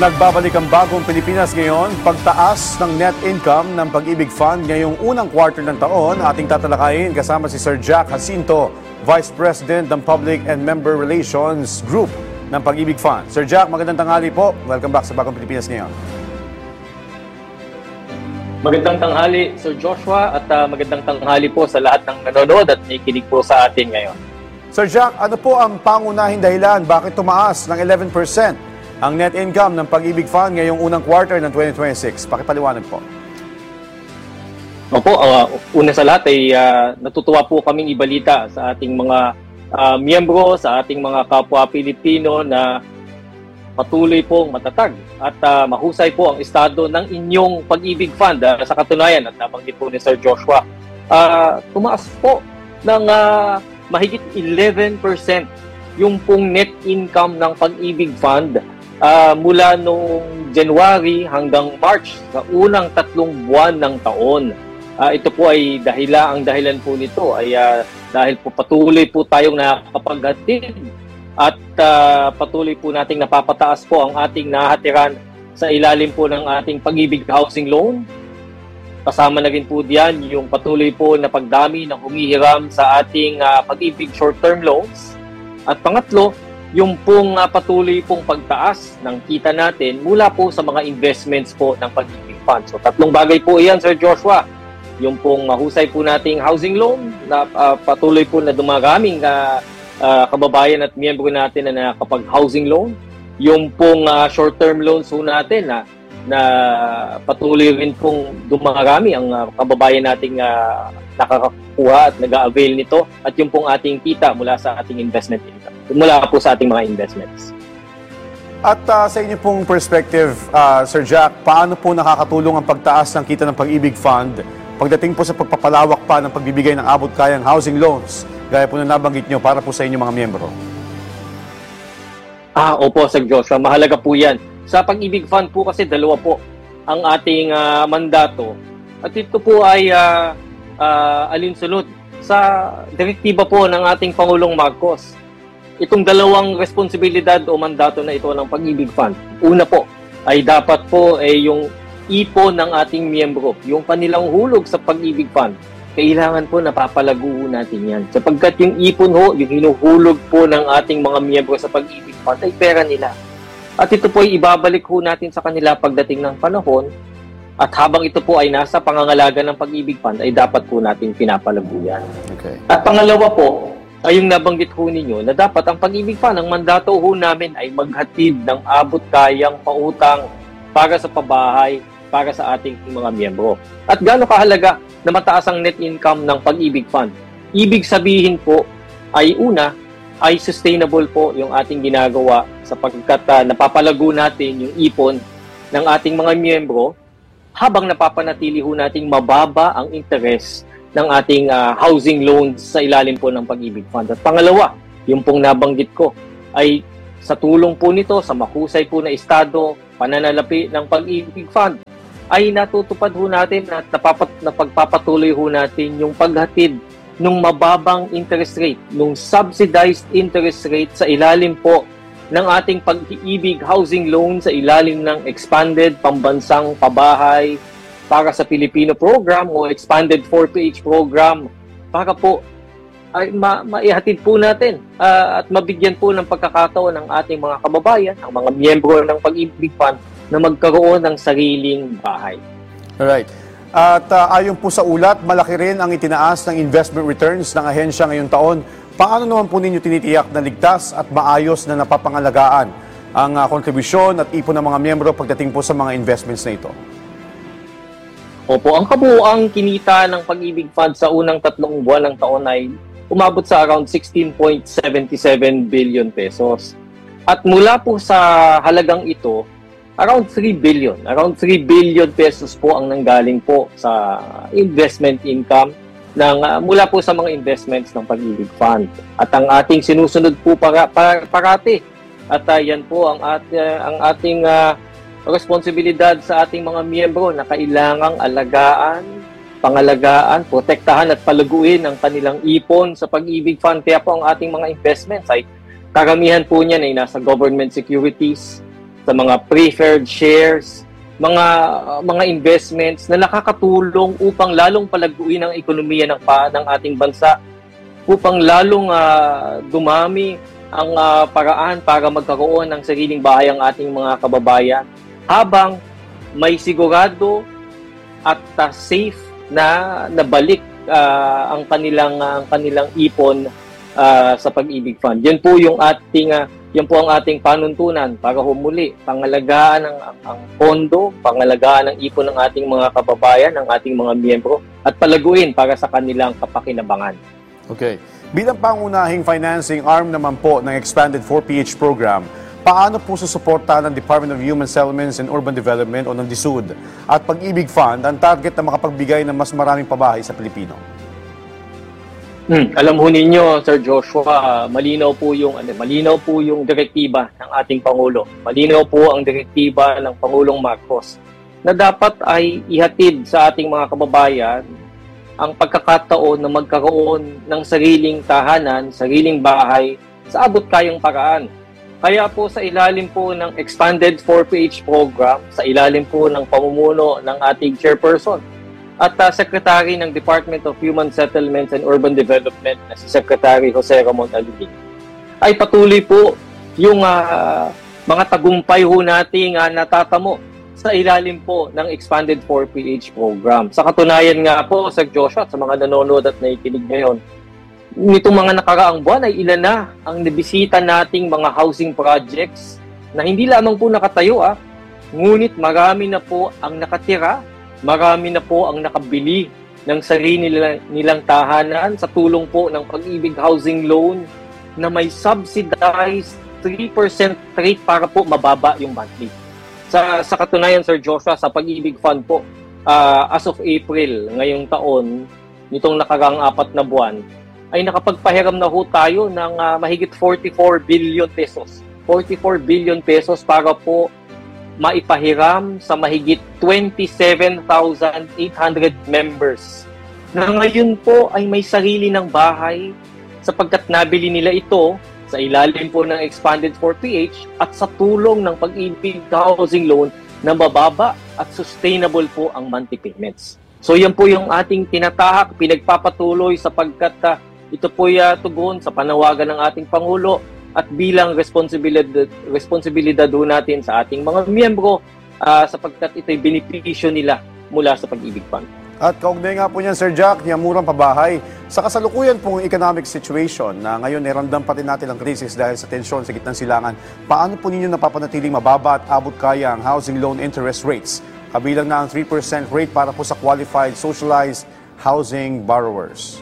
Nagbabalik ang bagong Pilipinas ngayon, pagtaas ng net income ng Pag-ibig Fund ngayong unang quarter ng taon. Ating tatalakayin kasama si Sir Jack Jacinto, Vice President ng Public and Member Relations Group ng Pag-ibig Fund. Sir Jack, magandang tanghali po. Welcome back sa bagong Pilipinas ngayon. Magandang tanghali, Sir Joshua, at magandang tanghali po sa lahat ng nanonood at nakikinig po sa atin ngayon. Sir Jack, ano po ang pangunahing dahilan bakit tumaas ng 11% ang net income ng Pag-ibig Fund ngayong unang quarter ng 2026? Pakipaliwanag po. Opo, una sa lahat ay natutuwa po kaming ibalita sa ating mga miyembro, sa ating mga kapwa Pilipino na patuloy pong matatag at mahusay po ang estado ng inyong Pag-ibig Fund. Sa katunayan, at nabanggit po ni Sir Joshua, tumaas po ng mahigit 11% yung pong net income ng Pag-ibig Fund mula noong January hanggang March sa unang 3 buwan ng taon. Ito po ay ang dahilan po nito ay dahil po patuloy po tayong nakakapaghatid at patuloy po nating napapataas po ang ating nahatiran sa ilalim po ng ating Pag-ibig Housing Loan. Kasama na rin po diyan yung patuloy po na pagdami ng humihiram sa ating Pag-ibig Short-Term Loans. At pangatlo, yung pong patuloy pong pagtaas ng kita natin mula po sa mga investments po ng Pag-ibig Fund. So tatlong bagay po iyan, Sir Joshua. Yung pong mahusay po nating housing loan na patuloy po na dumaraming kababayan at miyembro natin na nakakapag-housing loan. Yung pong short-term loans po natin na patuloy rin pong dumarami ang kababayan nating nakakakuha at nag-avail nito. At yung pong ating kita mula sa ating investment income. Mula po sa ating mga investments. At sa inyo pong perspective, Sir Jack, paano po nakakatulong ang pagtaas ng kita ng Pag-ibig Fund pagdating po sa pagpapalawak pa ng pagbibigay ng abot-kayang housing loans, gaya po na nabanggit nyo para po sa inyong mga miyembro? Opo, Sir Joshua, mahalaga po yan. Sa Pag-ibig Fund po kasi dalawa po ang ating mandato. At ito po ay alinsunod sa direktiba po ng ating Pangulong Marcos. Itong dalawang responsibilidad o mandato na ito ng Pag-ibig Fund. Una po ay dapat po yung ipon ng ating miyembro, yung kanilang hulog sa Pag-ibig Fund. Kailangan po napapalago natin yan. Sapagkat yung ipon yung hinuhulog po ng ating mga miyembro sa Pag-ibig Fund ay pera nila. At ito po ay ibabalik po natin sa kanila pagdating ng panahon. At habang ito po ay nasa pangangalaga ng Pag-ibig Fund, ay dapat po natin pinapalago yan. Okay. At pangalawa po, ay yung nabanggit ho ninyo na dapat ang Pag-ibig Fund, ang mandato ho namin ay maghatid ng abot-kayang pautang para sa pabahay, para sa ating mga miyembro. At gaano kahalaga na mataas ang net income ng Pag-ibig Fund? Ibig sabihin po ay una, ay sustainable po yung ating ginagawa sapagkat napapalago natin yung ipon ng ating mga miyembro habang napapanatili ho nating mababa ang interest ng ating housing loans sa ilalim po ng Pag-ibig Fund. At pangalawa, yung pong nabanggit ko, ay sa tulong po nito, sa mahusay po na estado, pananalapi ng Pag-ibig Fund, ay natutupad ho natin at napagpapatuloy ho natin yung paghatid ng mababang interest rate, ng subsidized interest rate sa ilalim po ng ating Pag-ibig Housing Loan sa ilalim ng Expanded Pambansang Pabahay para sa Pilipino program o Expanded 4PH program para po ay maihatid po natin at mabigyan po ng pagkakataon ng ating mga kababayan, ang mga miyembro ng Pag-ibig Fund na magkaroon ng sariling bahay. Alright. At ayon po sa ulat, malaki rin ang itinaas ng investment returns ng ahensya ngayong taon. Paano naman po ninyo tinitiyak na ligtas at maayos na napapangalagaan ang kontribusyon at ipon ng mga miyembro pagdating po sa mga investments na ito? Opo, ang kabuuang kinita ng Pag-ibig Fund sa unang 3 buwan ng taon ay umabot sa around 16.77 billion pesos. At mula po sa halagang ito, around 3 billion pesos po ang nanggaling po sa investment income mula po sa mga investments ng Pag-ibig Fund. At ang ating sinusunod po parati at yan po ang ating responsibilidad sa ating mga miyembro na kailangang pangalagaan, protektahan at palaguin ang kanilang ipon sa Pag-ibig Fund. Kaya po ang ating mga investments ay karamihan po niyan ay nasa government securities, sa mga preferred shares, mga investments na nakakatulong upang lalong palaguin ang ekonomiya ng ating bansa, upang lalong dumami ang paraan para magkaroon ng sariling bahay ang ating mga kababayan, habang may sigurado at safe na nabalik ang kanilang ipon sa Pag-ibig Fund. Yan po ang ating panuntunan para humuli, pangalagaan ang pondo, pangalagaan ang ipon ng ating mga kababayan, ng ating mga miyembro, at palaguin para sa kanilang kapakinabangan. Okay. Bilang pangunahing financing arm naman po ng Expanded 4PH program, paano po susuportahan ng Department of Human Settlements and Urban Development o ng DSUD at Pag-ibig Fund ang target na makapagbigay ng mas maraming pabahay sa Pilipino? Alam ho ninyo, Sir Joshua, malinaw po yung direktiba ng ating Pangulo. Malinaw po ang direktiba ng Pangulong Marcos na dapat ay ihatid sa ating mga kababayan ang pagkakataon na magkaroon ng sariling tahanan, sariling bahay sa abot-kayang paraan. Kaya po sa ilalim po ng Expanded 4PH program, sa ilalim po ng pamumuno ng ating chairperson at Secretary ng Department of Human Settlements and Urban Development na si Secretary Jose Ramon Alvin, ay patuloy po yung mga tagumpay ho nating natatamo sa ilalim po ng Expanded 4PH program. Sa katunayan nga po, Sir Joshua, sa mga nanonood at nakikinig ngayon, nitong mga nakaraang buwan ay ilan na ang nabisita nating mga housing projects na hindi lamang po nakatayo, ngunit marami na po ang nakatira, marami na po ang nakabili ng sarili nilang tahanan sa tulong po ng Pag-ibig Housing Loan na may subsidized 3% rate para po mababa yung monthly. Sa katunayan, Sir Joshua, sa Pag-ibig Fund po, as of April ngayong taon, nitong nakaraang 4 na buwan, ay nakapagpahiram na ho tayo ng mahigit 44 billion pesos. 44 billion pesos para po maipahiram sa mahigit 27,800 members na ngayon po ay may sarili ng bahay sapagkat nabili nila ito sa ilalim po ng Expanded 4PH at sa tulong ng Pag-ibig Housing Loan na mababa at sustainable po ang monthly payments. So yan po yung ating tinatahak, pinagpapatuloy sapagkat ito po tugon sa panawagan ng ating Pangulo at bilang responsibilidad do natin sa ating mga miyembro sapagkat ito'y benepisyo nila mula sa Pag-ibig Fund. At kaugnay nga po niyan, Sir Jack, yung murang pabahay. Sa kasalukuyan pong economic situation na ngayon ramdam pa rin natin ang krisis dahil sa tensyon sa gitnang silangan, paano po ninyo napapanatiling mababa at abot kaya ang housing loan interest rates? Kabilang na ang 3% rate para po sa qualified socialized housing borrowers.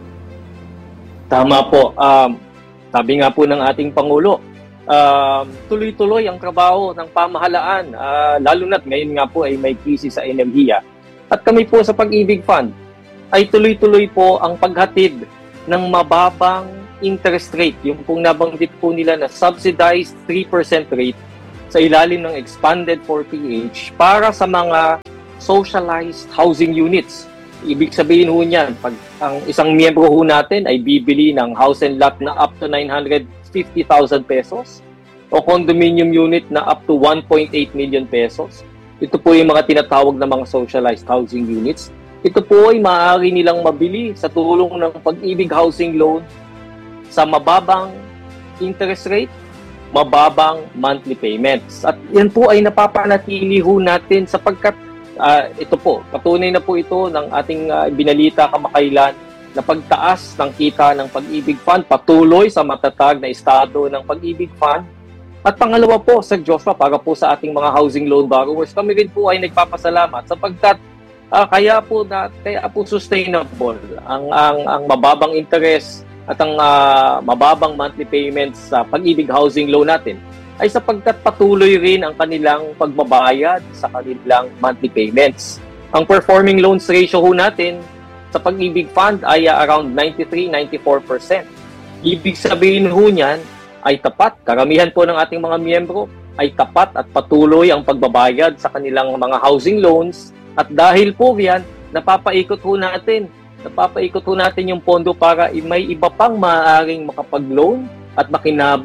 Tama po. Sabi nga po ng ating Pangulo, tuloy-tuloy ang trabaho ng pamahalaan, lalo na't ngayon nga po ay may krisis sa enerhiya. At kami po sa Pag-ibig Fund ay tuloy-tuloy po ang paghatid ng mababang interest rate, yung pong nabanggit po nila na subsidized 3% rate sa ilalim ng Expanded 4PH para sa mga socialized housing units. Ibig sabihin ho niyan, pag ang isang miyembro ho natin ay bibili ng house and lot na up to 950,000 pesos o condominium unit na up to 1.8 million pesos. Ito po yung mga tinatawag na mga socialized housing units. Ito po ay maaari nilang mabili sa tulong ng Pag-ibig Housing Loan sa mababang interest rate, mababang monthly payments. At yan po ay napapanatili ho natin sapagkat ito po, patunay na po ito ng ating binalita kamakailan na pagtaas ng kita ng Pag-ibig Fund, patuloy sa matatag na estado ng Pag-ibig Fund. At pangalawa po, Sir Joshua, para po sa ating mga housing loan borrowers, kami rin po ay nagpapasalamat sapagkat kaya po sustainable ang mababang interest at ang mababang monthly payments sa Pag-ibig Housing Loan natin ay sapagkat patuloy rin ang kanilang pagbabayad sa kanilang monthly payments. Ang performing loans ratio ho natin sa Pag-ibig Fund ay around 93-94%. Ibig sabihin ho niyan, ay tapat. Karamihan po ng ating mga miyembro ay tapat at patuloy ang pagbabayad sa kanilang mga housing loans. At dahil po yan, napapaikot ho natin yung pondo para may iba pang maaaring makapag-loan at makinabang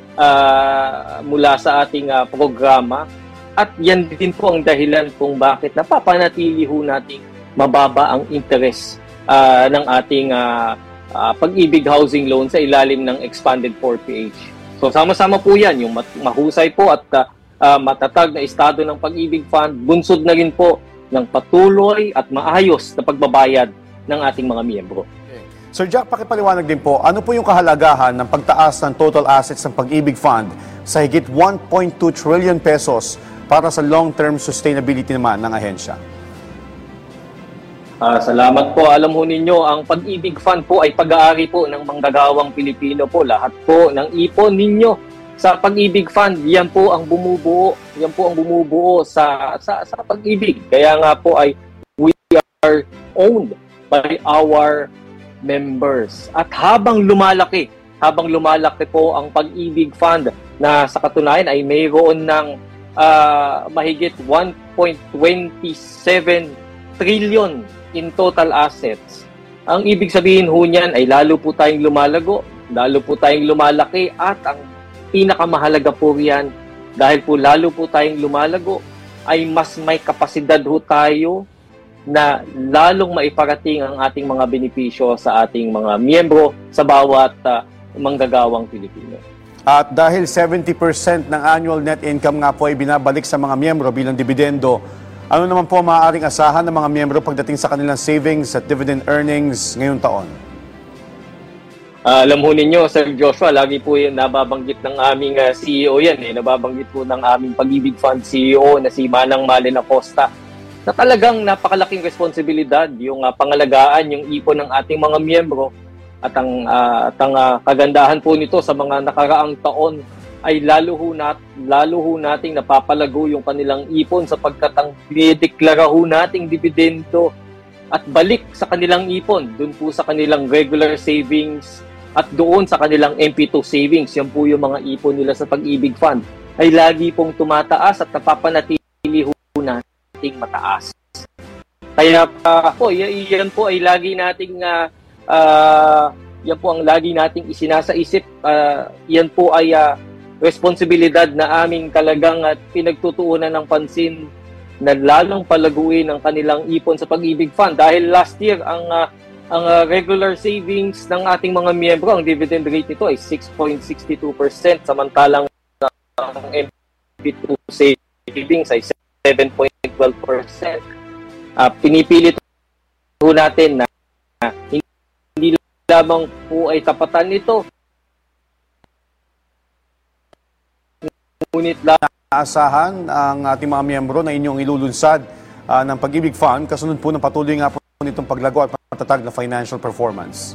mula sa ating programa. At yan din po ang dahilan kung bakit napapanatili ho nating mababa ang interest ng ating Pag-ibig Housing Loan sa ilalim ng Expanded 4PH. So sama-sama po yan, yung mahusay po at matatag na estado ng Pag-ibig Fund, bunsod na rin po ng patuloy at maayos na pagbabayad ng ating mga miyembro. Sir Jack, pakipaliwanag din po, ano po yung kahalagahan ng pagtaas ng total assets ng Pag-ibig Fund sa higit 1.2 trillion pesos para sa long-term sustainability naman ng ahensya? Salamat po. Alam ho ninyo, ang Pag-ibig Fund po ay pag-aari po ng manggagawang Pilipino po. Lahat po ng ipon ninyo sa Pag-ibig Fund, yan po ang bumubuo. Yan po ang bumubuo sa Pag-ibig. Kaya nga po ay we are owned by our members. At habang lumalaki po ang Pag-ibig Fund na sa katunayan ay mayroon ng mahigit 1.27 trillion in total assets. Ang ibig sabihin ho niyan ay lalo po tayong lumalago, lalo po tayong lumalaki, at ang pinakamahalaga po riyan, dahil po lalo po tayong lumalago, ay mas may kapasidad ho tayo na lalong maiparating ang ating mga benepisyo sa ating mga miyembro sa bawat manggagawang Pilipino. At dahil 70% ng annual net income nga po ay binabalik sa mga miyembro bilang dividendo, ano naman po maaaring asahan ng mga miyembro pagdating sa kanilang savings at dividend earnings ngayong taon? Alam ho ninyo, Sir Joshua, lagi po yan nababanggit ng aming CEO yan. Nababanggit po ng aming Pag-ibig Fund CEO na si Manang Malen Acosta, na talagang napakalaking responsibilidad yung pangalagaan, yung ipon ng ating mga miyembro. At ang kagandahan po nito sa mga nakaraang taon ay lalo ho nating napapalago yung kanilang ipon sapagkat ang dinedeklara ho nating dividendo at balik sa kanilang ipon, dun po sa kanilang regular savings at doon sa kanilang MP2 savings, yan po yung mga ipon nila sa Pag-ibig Fund, ay lagi pong tumataas at napapanatili ho nating mataas. Kaya po, yan po ay lagi nating yan po ang lagi nating isinasaisip. Yan po ay responsibilidad na aming talagang pinagtutuunan ng pansin na lalong palaguin ang kanilang ipon sa Pag-ibig Fund. Dahil last year, ang regular savings ng ating mga miyembro, ang dividend rate nito ay 6.62%, samantalang ang MP2 savings ay 7.12%. Pinipilit po natin na hindi lamang po ay tapatan nito, ngunit naasahan ang ating mga miyembro na inyong ilulunsad ng Pag-ibig Fund kasunod po ng patuloy nga po nitong paglago at matatag na financial performance.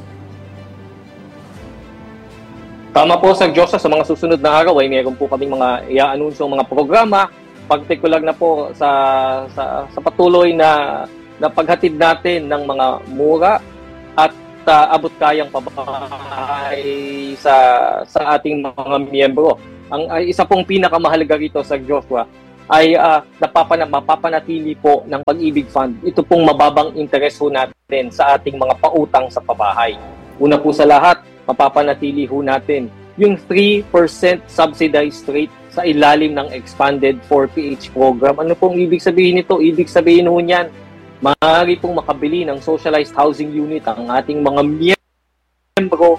Tama po, Sir Joshua, sa mga susunod na araw ay mayroon po kaming mga i-anunsyo mga programa, partikular na po sa patuloy na paghatid natin ng mga mura at abot kayang pabahay sa ating mga miyembro. Ang isa pong pinakamahalaga rito, Sir Joshua, ay mapapanatili po ng Pag-ibig Fund. Ito pong mababang interest ho natin sa ating mga pautang sa pabahay. Una po sa lahat, mapapanatili ho natin yung 3% subsidized rate sa ilalim ng Expanded 4PH program. Ano pong ibig sabihin nito? Ibig sabihin ho niyan, maaari pong makabili ng socialized housing unit ang ating mga miyembro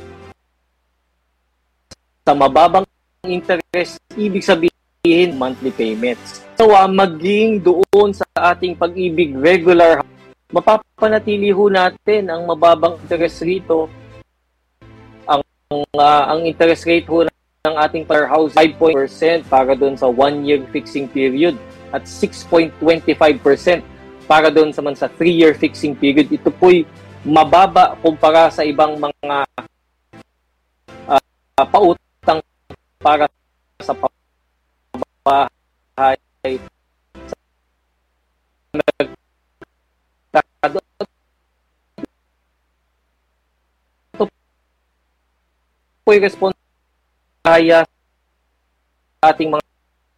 sa mababang interest, ibig sabihin monthly payments. So, maging doon sa ating Pag-ibig regular, mapapanatili ho natin ang mababang interest rito. Ang interest rate ho ng ating per house 5% para doon sa 1-year fixing period at 6.25% para doon sa 3-year fixing period. Ito po'y mababa kumpara sa ibang mga pautang para sa pabahay sa ito po'y response kaya sa ating mga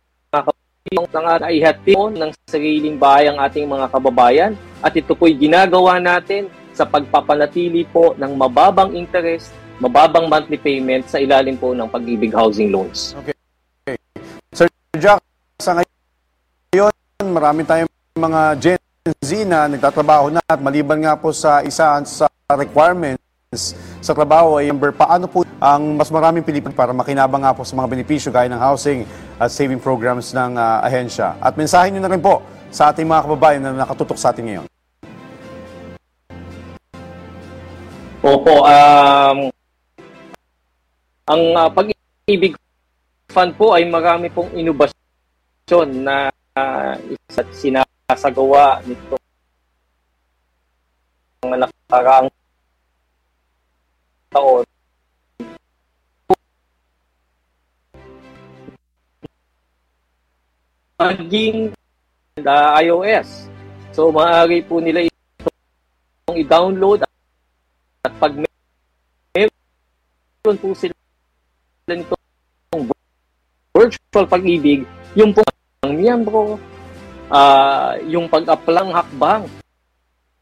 ihatid ng sariling bahay ang ating mga kababayan, at ito po'y ginagawa natin sa pagpapanatili po ng mababang interest mababang monthly payment sa ilalim po ng Pag-ibig Housing Loans. Sir Jack, sa ngayon, marami tayong mga Gen Z na nagtatrabaho na at maliban nga po sa isa sa requirements sa trabaho ay paano po ang mas maraming Pilipino para makinabang nga po sa mga benepisyo gaya ng housing at saving programs ng ahensya. At mensahe nyo na rin po sa ating mga kababayan na nakatutok sa atin ngayon. Opo, ang Pag-ibig Fund po ay marami pong inobasyon na isa't sinasagawa nito mga nakaraang taon. Maging iOS. So, maaari po nila itong i-download at pag meron po sila nitong virtual pag-ibig, yung po ang miyembro, yung pag-aplang hakbang